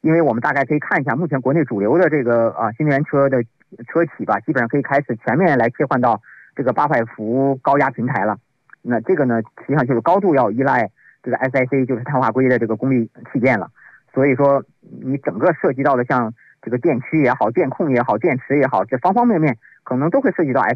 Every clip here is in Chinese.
因为我们大概可以看一下，目前国内主流的这个新能源车的车企吧，基本上可以开始全面来切换到这个800伏高压平台了。那这个呢，实际上就是高度要依赖这个 SiC， 就是碳化硅的这个功率器件了。所以说，你整个涉及到的像这个电驱也好、电控也好、电池也好，这方方面面可能都会涉及到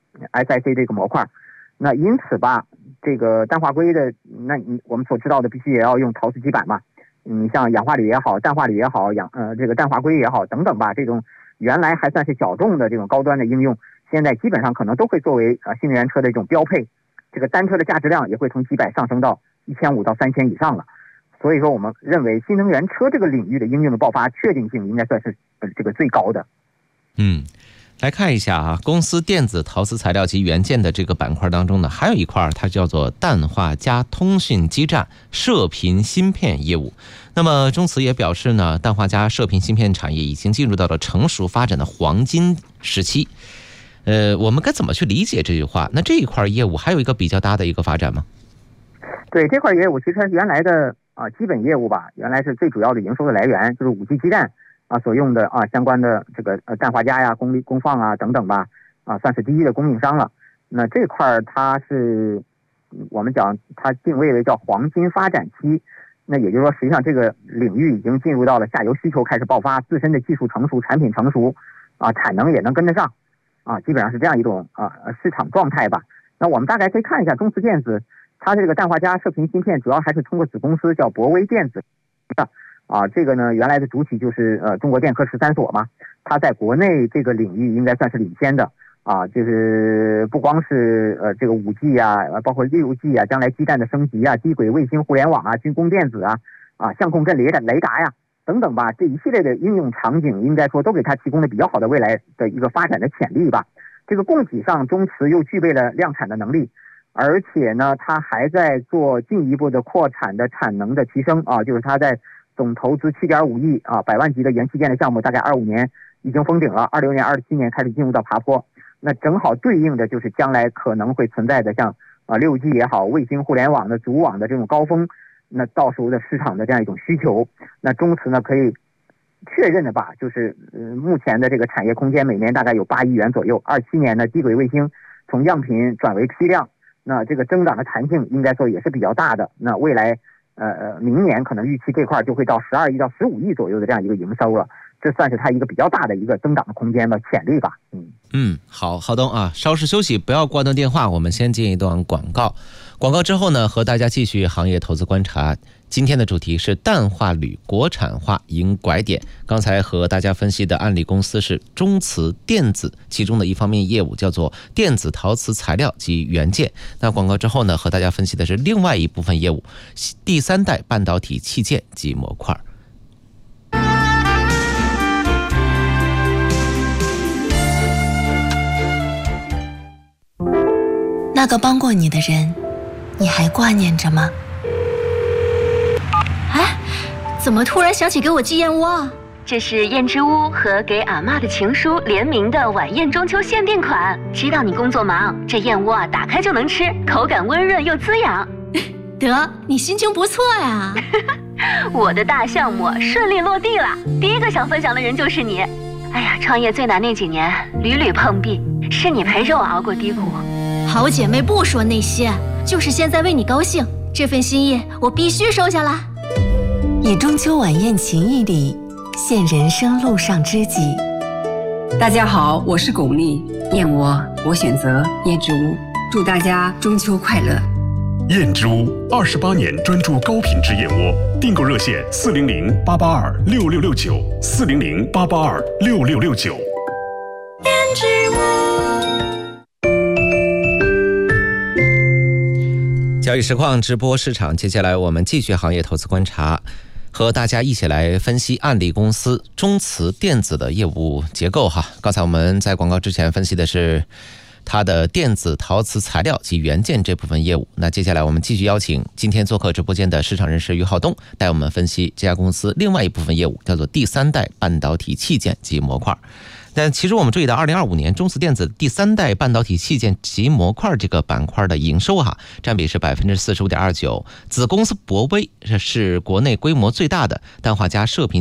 SiC 这个模块。那因此吧，这个氮化硅的，那我们所知道的必须也要用陶瓷基板嘛。你像氧化铝也好、氮化铝也好、这个氮化硅也好等等吧，这种原来还算是小众的这种高端的应用，现在基本上可能都会作为新能源车的一种标配。这个单车的价值量也会从几百上升到1500到3000以上了。所以说，我们认为新能源车这个领域的应用的爆发确定性应该算是这个最高的。 来看一下啊，公司电子陶瓷材料及元件的这个板块当中呢，还有一块它叫做氮化镓通讯基站射频芯片业务。那么中磁也表示呢，氮化镓射频芯片产业已经进入到了成熟发展的黄金时期。我们该怎么去理解这句话？那这一块业务还有一个比较大的一个发展吗？ 对，这块业务其实原来的基本业务吧，原来是最主要的营收的来源，就是5G 基站所用的相关的这个氮化镓呀、功放啊等等吧，算是第一的供应商了。那这块它是我们讲它定位为叫黄金发展期，那也就是说，实际上这个领域已经进入到了下游需求开始爆发，自身的技术成熟、产品成熟产能也能跟得上基本上是这样一种市场状态吧。那我们大概可以看一下中磁电子，它这个氮化镓射频芯片主要还是通过子公司叫博威电子这个呢，原来的主体就是中国电科13所嘛，它在国内这个领域应该算是领先的就是不光是这个5G 包括6G 将来基站的升级低轨卫星互联网军工电子相控阵雷达呀等等吧，这一系列的应用场景应该说都给它提供了比较好的未来的一个发展的潜力吧。这个供给上，中磁又具备了量产的能力，而且呢，它还在做进一步的扩产的产能的提升就是它在总投资7.5亿100万级的元器件的项目，大概25年已经封顶了，26年、27年开始进入到爬坡。那正好对应的就是将来可能会存在的像6G 也好、卫星互联网的组网的这种高峰，那到时候的市场的这样一种需求，那中磁呢可以确认的吧，就是目前的这个产业空间每年大概有8亿元左右。27年呢，低轨卫星从样品转为批量，那这个增长的弹性应该说也是比较大的。那未来明年可能预期这块就会到12亿到15亿左右的这样一个营收了，这算是它一个比较大的一个增长的空间的潜力吧。 好，浩东稍事休息，不要挂断电话，我们先进一段广告。广告之后呢，和大家继续行业投资观察。今天的主题是氮化铝国产化迎拐点。刚才和大家分析的案例公司是中磁电子，其中的一方面业务叫做电子陶瓷材料及元件。那广告之后呢，和大家分析的是另外一部分业务，第3代半导体器件及模块。 那个帮过你的人，你还挂念着吗？ 怎么突然想起给我寄燕窝这是燕之屋和给阿嬷的情书联名的晚宴中秋限定款。知道你工作忙，这燕窝打开就能吃，口感温润又滋养。 得，你心情不错呀。 我的大项目顺利落地了，第一个想分享的人就是你。哎呀，创业最难那几年屡屡碰壁，是你陪着我熬过低谷。 好姐妹不说那些，就是现在为你高兴，这份心意我必须收下啦。 以中秋晚宴情谊里现人生路上知己。 大家好，我是巩俐，燕窝我选择燕之屋，祝大家中秋快乐。 燕之屋28年专注高品质燕窝，订购热线400-882-6669，400-882-6669。 燕之屋。 交易实况直播市场，接下来我们继续行业投资观察，和大家一起来分析案例公司中磁电子的业务结构刚才我们在广告之前分析的是它的电子陶瓷材料及元件这部分业务。那接下来我们继续邀请今天做客直播间的市场人士于浩东，带我们分析这家公司另外一部分业务，叫做第3代半导体器件及模块。但其实我们注意到2025年中磁电子第3代半导体器件及模块这个板块的营收占比是 45.29%， 子公司博威是国内规模最大的氮化镓射频